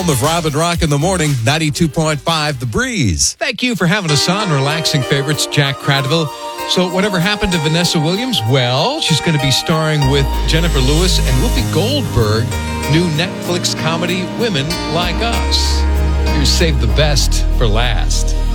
home of Robin Rock in the morning, 92.5 The Breeze. Thank you for having us on Relaxing Favorites, Jack Cradville. So whatever happened to Vanessa Williams? Well, she's going to be starring with Jennifer Lewis and Whoopi Goldberg, new Netflix comedy Women Like Us. You saved the best for last.